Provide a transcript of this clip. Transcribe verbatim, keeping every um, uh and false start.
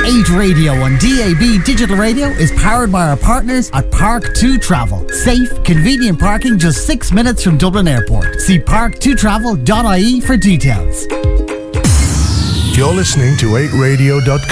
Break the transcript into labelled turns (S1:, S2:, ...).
S1: eight Radio on D A B Digital Radio is powered by our partners at Park two Travel. Safe, convenient parking just six minutes from Dublin Airport. See park two travel dot I E for details.
S2: You're listening to eight radio dot